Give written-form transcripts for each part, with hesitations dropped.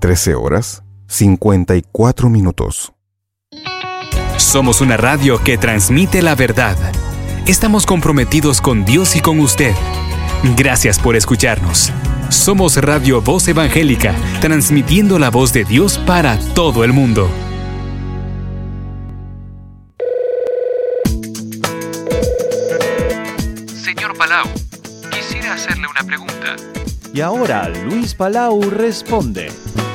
13 horas, 54 minutos. Somos una radio que transmite la verdad. Estamos comprometidos con Dios y con usted. Gracias por escucharnos. Somos Radio Voz Evangélica, transmitiendo la voz de Dios para todo el mundo. Señor Palau, quisiera hacerle una pregunta. Y ahora Luis Palau responde.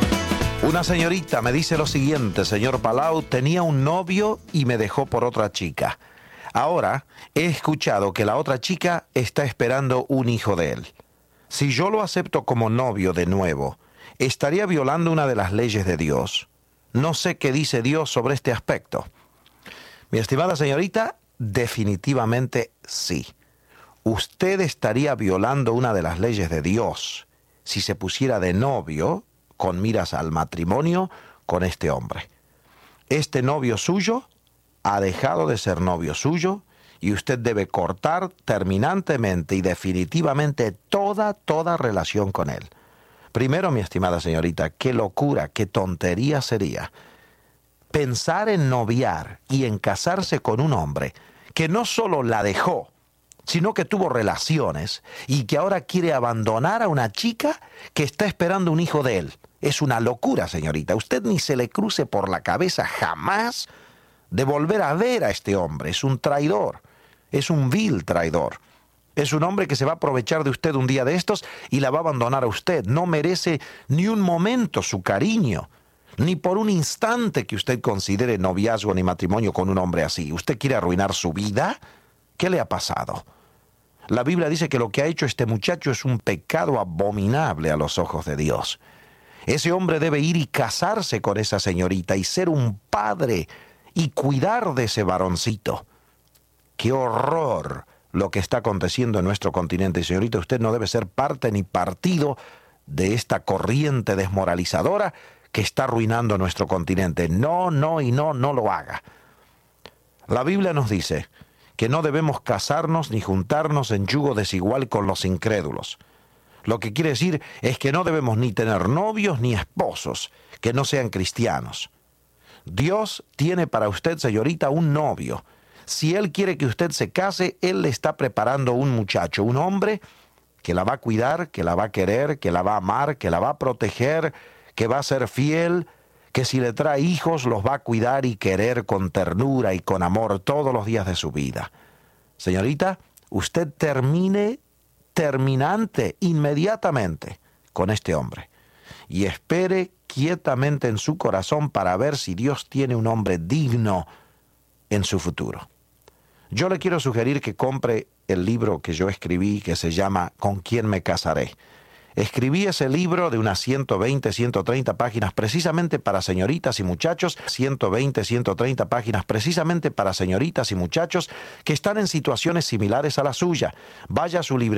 Una señorita me dice lo siguiente: señor Palau, tenía un novio y me dejó por otra chica. Ahora he escuchado que la otra chica está esperando un hijo de él. Si yo lo acepto como novio de nuevo, ¿estaría violando una de las leyes de Dios? No sé qué dice Dios sobre este aspecto. Mi estimada señorita, definitivamente sí. Usted estaría violando una de las leyes de Dios si se pusiera de novio con miras al matrimonio con este hombre. Este novio suyo ha dejado de ser novio suyo y usted debe cortar terminantemente y definitivamente toda relación con él. Primero, mi estimada señorita, qué locura, qué tontería sería pensar en noviar y en casarse con un hombre que no solo la dejó, sino que tuvo relaciones y que ahora quiere abandonar a una chica que está esperando un hijo de él. Es una locura, señorita. Usted ni se le cruce por la cabeza jamás de volver a ver a este hombre. Es un traidor, es un vil traidor. Es un hombre que se va a aprovechar de usted un día de estos y la va a abandonar a usted. No merece ni un momento su cariño, ni por un instante que usted considere noviazgo ni matrimonio con un hombre así. ¿Usted quiere arruinar su vida? ¿Qué le ha pasado? La Biblia dice que lo que ha hecho este muchacho es un pecado abominable a los ojos de Dios. Ese hombre debe ir y casarse con esa señorita y ser un padre y cuidar de ese varoncito. ¡Qué horror lo que está aconteciendo en nuestro continente! Señorita, usted no debe ser parte ni partido de esta corriente desmoralizadora que está arruinando nuestro continente. No lo haga. La Biblia nos dice que no debemos casarnos ni juntarnos en yugo desigual con los incrédulos. Lo que quiere decir es que no debemos ni tener novios ni esposos que no sean cristianos. Dios tiene para usted, señorita, un novio. Si Él quiere que usted se case, Él le está preparando un muchacho, un hombre que la va a cuidar, que la va a querer, que la va a amar, que la va a proteger, que va a ser fiel, que si le trae hijos los va a cuidar y querer con ternura y con amor todos los días de su vida. Señorita, usted terminante inmediatamente con este hombre y espere quietamente en su corazón para ver si Dios tiene un hombre digno en su futuro. Yo le quiero sugerir que compre el libro que yo escribí que se llama ¿Con quién me casaré? Escribí ese libro de unas 120, 130 páginas precisamente para señoritas y muchachos, 120, 130 páginas precisamente para señoritas y muchachos que están en situaciones similares a la suya. Vaya a su librería